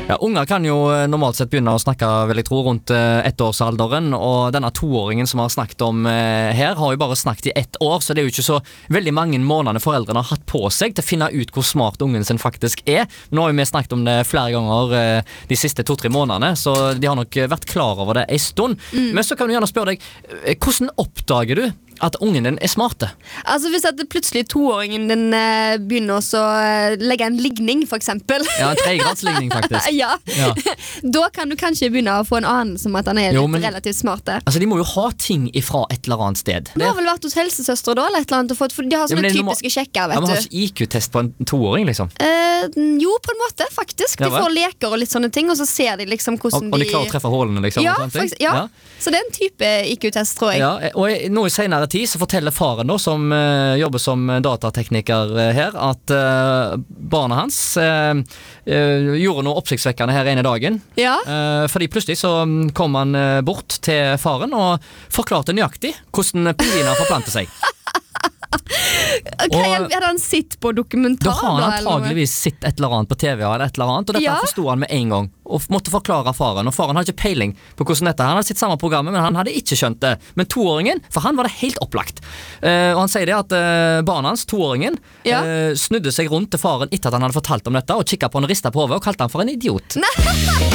Ja, unger kan jo normalt sett begynne å snakke, vil jeg tro, rundt ettårsalderen, og denne toåringen som har snakket om her, har jo bare snakket i 1 år, så det er jo ikke så veldig mange månedene foreldrene har hatt på seg til å finne ut hvor smart ungen sin faktisk er. Nå har jo vi snakket om det flere ganger de siste 2-3 månedene, så de har nok vært klar over det en stund. Men så kan du gjerne spørre deg, hvordan oppdager du at ungen din er smarte? Altså hvis at plutselig toåringen din begynner å legge en ligning, for eksempel. Ja, en 3-gradsligning faktisk. Ja. Da kan du kanskje begynne å få en anelse om at han er relativt smart. Altså, de må jo ha ting ifra et eller annet sted. Du har vel vært hos helsesøstre da, eller et eller annet, for de har sånne typiske sjekker, vet du. Man har ikke IQ-test på en toåring, liksom? Jo, på en måte, faktisk. De får leker og litt sånne ting, og så ser de liksom hvordan og de klarer å treffe hålene, liksom? Ja, faktisk, ja. Så det er en type IQ-test, tror jeg. Ja, og nå i senere tid så forteller faren da, som jobber som datatekniker her, at barna hans gjorde noe oppsiktsvekkende her ene dagen. Ja. Fordi plutselig så kom han bort til faren og forklarte nøyaktig hvordan pingviner forplanter seg. Hadde han sitt på dokumentar? Da har han antageligvis sitt et eller annet på TV eller et eller annet, og dette forstod han med en gang og måtte forklare faren, og faren hadde ikke peiling på hvordan dette, han hadde sitt samme programmet, men han hadde ikke skjønt det. Men toåringen, for han var det helt opplagt, og han sier det at barna hans, toåringen, snudde seg rundt til faren etter at han hadde fortalt om dette, og kikket på han og ristet på hodet og kalte han for en idiot.